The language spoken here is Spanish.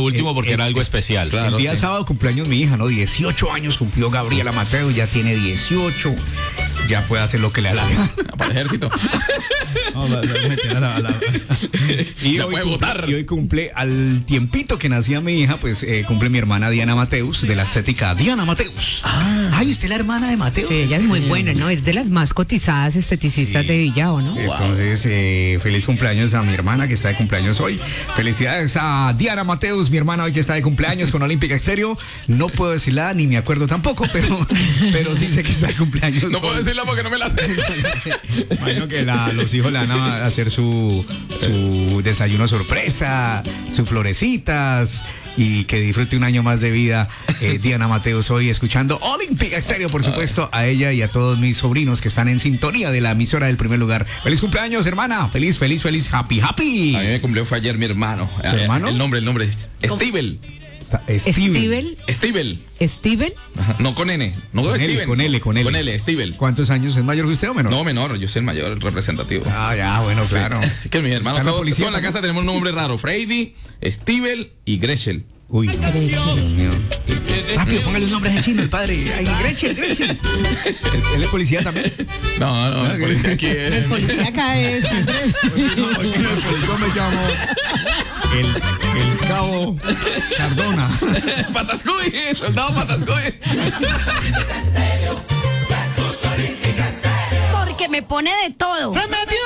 último porque era algo especial. Claro, el día sí. sábado cumpleaños mi hija, ¿no? 18 años cumplió Gabriela Mateo, ya tiene 18. Ya puede hacer lo que le da la gana. Para el ejército. Y La hoy puede votar. Y hoy cumple, al tiempito que nacía mi hija, pues cumple mi hermana Diana Mateus, de la estética Diana Mateus. Ay, ¿usted es la hermana de Mateus? Sí, ella es muy buena, ¿no? Es de las más cotizadas esteticistas de Villao, ¿no? Entonces, feliz cumpleaños a mi hermana que está de cumpleaños hoy. Felicidades a Diana Mateus, mi hermana hoy que está de cumpleaños con Olímpica Estéreo. No puedo decirla, ni me acuerdo tampoco, pero sí sé que está de cumpleaños. No puedo decirla porque no me la sé. Imagino que los hijos le van a hacer su desayuno sorpresa, sus florecitas y que disfrute un año más de vida. Diana Mateus hoy escuchando Olímpica Estéreo, por supuesto, a ella y a todos mis sobrinos que están en sintonía de la emisora del primer lugar. Feliz cumpleaños, hermana. Feliz, happy. A mí me cumplió fue ayer mi hermano. ¿Su hermano? El nombre. Steven. Steven. Ajá. No con N. No Con L, Steven. con L. Con L, Steven. ¿Cuántos años es mayor que usted o menor? No, menor, yo soy el mayor, el representativo. Ah, ya, bueno, Sí. claro. Que mis hermanos, ¿Está la todos policía en la casa tenemos un nombre raro. Freddy, Steven y Greshel. Uy, Dios mío. Rápido, póngale los nombres en chino, el padre. Ay, Gretchen. ¿Él es policía también? No, el policía aquí El policía acá es Andrés. Yo me llamo el cabo Cardona. Patascuy, soldado Patascuy. Porque me pone de todo. ¡Se metió!